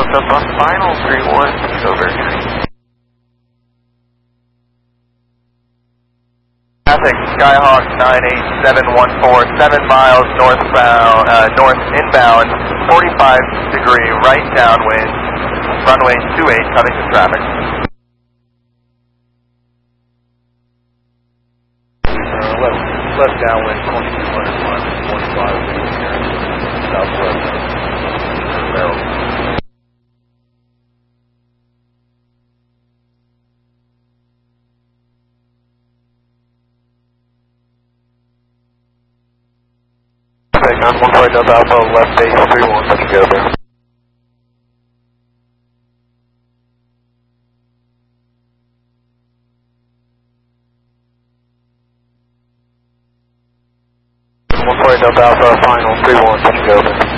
Delta, final 31, over. Traffic, Skyhawk 98714, 7 miles northbound, north inbound, 45 degree right downwind, runway 28, Covington traffic. Left downwind, 2200 miles, 45 degrees here, southwest, barrel. On 1 Delta Alpha, left base 31, let you go there. Delta Alpha, final 31, let you go there.